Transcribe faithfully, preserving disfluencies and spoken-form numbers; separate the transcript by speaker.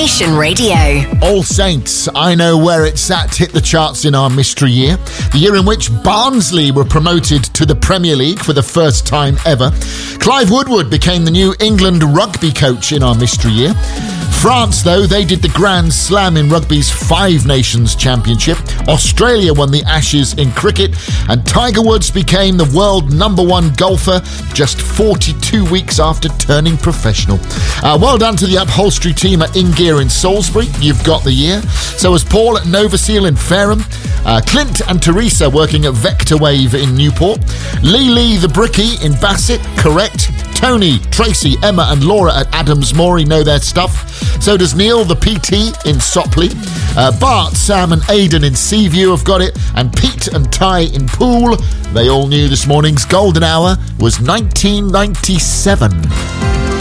Speaker 1: Nation Radio.
Speaker 2: All Saints, I Know Where It's At, hit the charts in our mystery year. The year in which Barnsley were promoted to the Premier League for the first time ever. Clive Woodward became the new England rugby coach in our mystery year. France, though, they did the Grand Slam in rugby's Five Nations Championship. Australia won the Ashes in cricket. And Tiger Woods became the world number one golfer just forty-two weeks after turning professional. Uh, well done to the upholstery team at Ingear in Salisbury. You've got the year. So was Paul at Nova Seal in Fareham. Uh, Clint and Teresa working at Vector Wave in Newport. Lee Lee the Brickie in Bassett, correct. Tony, Tracy, Emma and Laura at Adams Morey know their stuff. So does Neil, the P T, in Sopley. Uh, Bart, Sam and Aidan in Seaview have got it. And Pete and Ty in Poole. They all knew this morning's golden hour was nineteen ninety-seven.